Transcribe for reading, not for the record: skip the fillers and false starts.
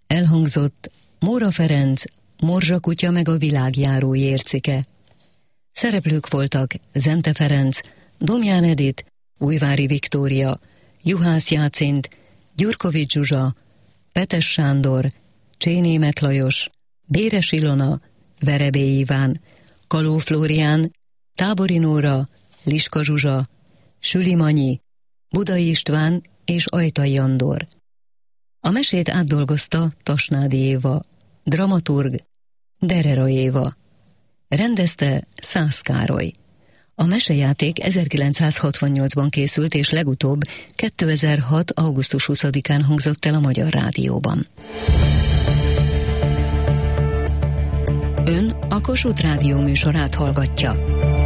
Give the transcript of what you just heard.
Elhangzott Móra Ferenc, Morzsa kutya meg a világjáró ércike. Szereplők voltak Zente Ferenc, Domján Edit, Újvári Viktória, Juhász Jácint, Gyurkovics Zsuzsa, Petes Sándor, Csénémet Lajos, Béres Ilona, Verebély Iván, Kaló Flórián, Tábori Nóra, Liska Zsuzsa, Süli Manyi, Budai István és Ajtai Andor. A mesét átdolgozta Tasnádi Éva, dramaturg Derera Éva. Rendezte Szász Károly. A mesejáték 1968-ban készült, és legutóbb 2006. augusztus 20-án hangzott el a Magyar Rádióban. Ön a Kossuth Rádió műsorát hallgatja.